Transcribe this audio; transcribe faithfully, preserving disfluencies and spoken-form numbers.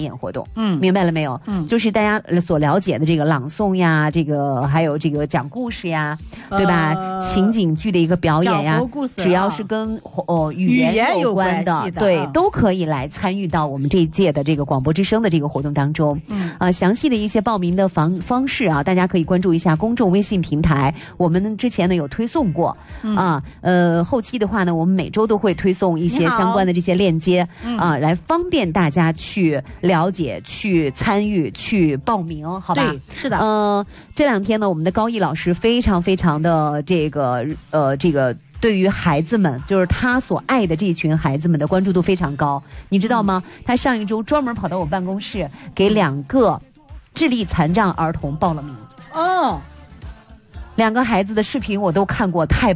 演活动。 嗯， 明白了没有？ 嗯， 就是大家所了解的这个朗诵呀，这个还有这个讲故事呀，对吧？呃、情景剧的一个表演呀，只要是跟哦语言有关的， 的对、 嗯， 都可以来参与到我们这一届的这个广播之声的这个活动当中。 嗯， 啊、呃，详细的一些报名的方方式啊，大家可以关注一下公众微信平台，我们之前呢有推送过、嗯、啊，呃，后期的话呢，我们每周都会推送一些相关的这些链接啊，来方便大家去了解、去参与、去报名，好吧？ 对，是的。 呃，这两天呢，我们的高毅老师非常非常的这个呃这个。对于孩子们，就是他所爱的这群孩子们的关注度非常高，你知道吗？嗯、他上一周专门跑到我办公室，给两个智力残障儿童报了名。 哦， 两个孩子的视频我都看过，太